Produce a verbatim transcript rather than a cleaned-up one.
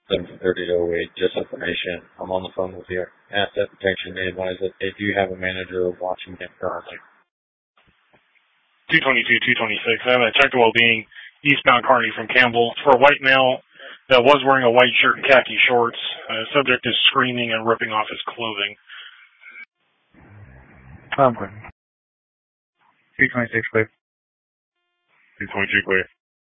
seven thirty oh eight, just information. I'm on the phone with your asset protection. They advise that they do have a manager watching them currently. two twenty-two, two twenty-six. I have a check the well-being eastbound Kearney from Campbell for a white male that was wearing a white shirt and khaki shorts. Uh, subject is screaming and ripping off his clothing. I'm clear. two twenty-six clear. two twenty-two clear.